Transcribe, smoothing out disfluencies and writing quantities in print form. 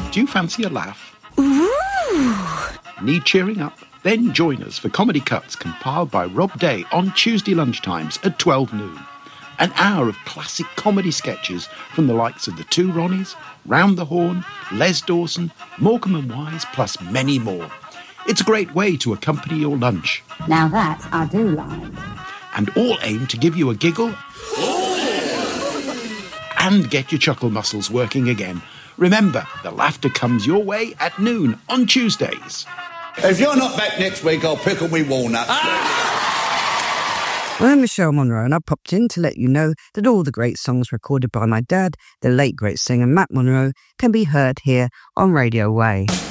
Do you fancy a laugh? Ooh! Need cheering up? Then join us for Comedy Cuts compiled by Rob Day on Tuesday lunchtimes at 12 noon. An hour of classic comedy sketches from the likes of the Two Ronnies, Round the Horn, Les Dawson, Morecambe and Wise, plus many more. It's a great way to accompany your lunch. Now that I do like. And all aim to give you a giggle and get your chuckle muscles working again. Remember, the laughter comes your way at noon on Tuesdays. If you're not back next week, I'll pickle me walnuts. I'm Michelle Monroe, and I popped in to let you know that all the great songs recorded by my dad, the late great singer Matt Monroe, can be heard here on Radio Way.